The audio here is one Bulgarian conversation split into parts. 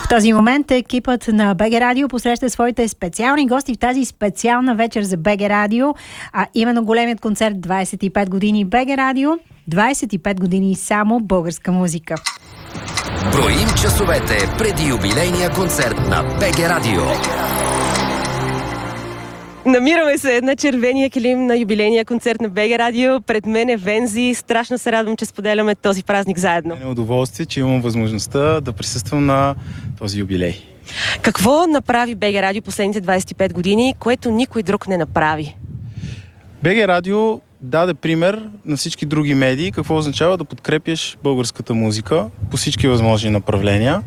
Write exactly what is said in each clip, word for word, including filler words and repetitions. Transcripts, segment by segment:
В този момент екипът на БГ Радио посреща своите специални гости в тази специална вечер за БГ Радио, а именно големият концерт двайсет и пет години БГ Радио, двайсет и пет години само българска музика. Броим часовете преди юбилейния концерт на БГ Радио. Намираме се на червения килим на юбилейния концерт на БГ Радио. Пред мен е Вензи. Страшно се радвам, че споделяме този празник заедно. Е удоволствие, че имам възможността да присъствам на този юбилей. Какво направи БГ Радио последните двайсет и пет години, което никой друг не направи? БГ Радио даде пример на всички други медии какво означава да подкрепяш българската музика по всички възможни направления.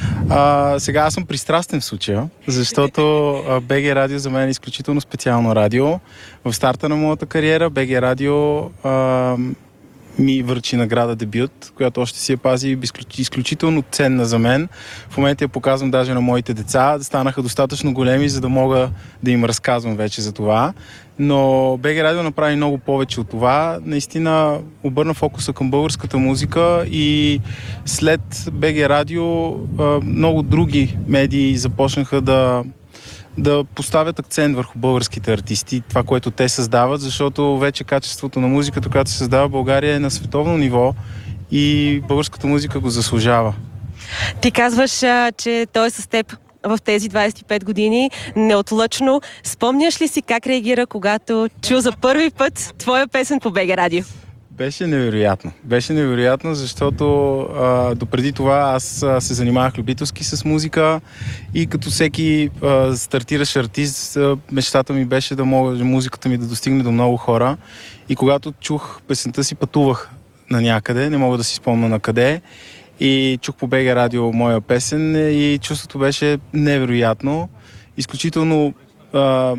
А, сега аз съм пристрастен в случая, защото БГ Радио за мен е изключително специално радио. В старта на моята кариера БГ Радио а, ми връчи награда дебют, която още си я пази изключително ценна за мен. В момента я показвам даже на моите деца. Станаха достатъчно големи, за да мога да им разказвам вече за това. Но БГ Радио направи много повече от това. Наистина обърна фокуса към българската музика и след БГ Радио много други медии започнаха да да поставят акцент върху българските артисти, това, което те създават, защото вече качеството на музиката, която се създава в България, е на световно ниво и българската музика го заслужава. Ти казваш, а, че той е с теб в тези двайсет и пет години, неотлъчно. Спомняш ли си как реагира, когато чу за първи път твоя песен по БГ Радио? Беше невероятно. Беше невероятно, защото а, допреди това аз а, се занимавах любителски с музика и като всеки а, стартиращ артист, а, мечтата ми беше да мога музиката ми да достигне до много хора. И когато чух песента си, пътувах на някъде, не мога да си спомня на къде, и чух по БГ Радио моя песен и чувството беше невероятно, изключително а,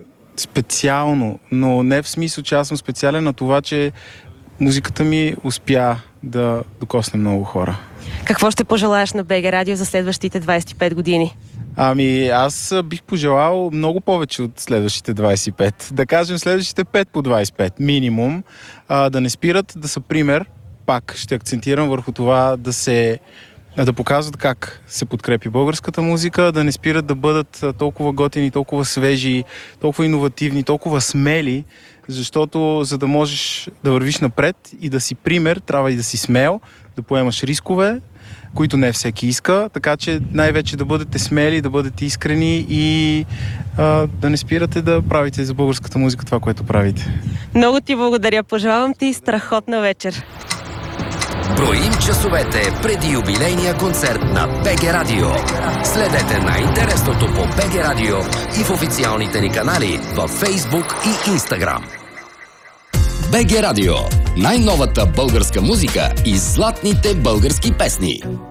специално, но не в смисъл, че аз съм специален, на това, че музиката ми успя да докосне много хора. Какво ще пожелаеш на БГ Радио за следващите двайсет и пет години? Ами, аз бих пожелал много повече от следващите двайсет и пет. Да кажем следващите пет по двайсет и пет, минимум. А, да не спират, да са пример. Пак ще акцентирам върху това да се да показват как се подкрепи българската музика, да не спират да бъдат толкова готини, толкова свежи, толкова иновативни, толкова смели, защото за да можеш да вървиш напред и да си пример, трябва и да си смел, да поемаш рискове, които не всеки иска, така че най-вече да бъдете смели, да бъдете искрени и а, да не спирате да правите за българската музика това, което правите. Много ти благодаря, пожелавам ти страхотна вечер. Броим часовете преди юбилейния концерт на БГ Радио. Следете най-интересното по БГ Радио и в официалните ни канали във Facebook и Instagram. БГ Радио. Най-новата българска музика и златните български песни.